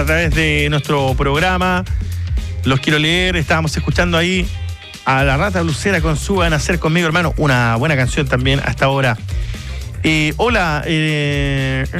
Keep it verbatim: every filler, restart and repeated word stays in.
a través de nuestro programa. Los quiero leer. Estábamos escuchando ahí a La Rata Blusera con su Van a Ser Conmigo, hermano. Una buena canción también hasta ahora. Eh, hola, eh,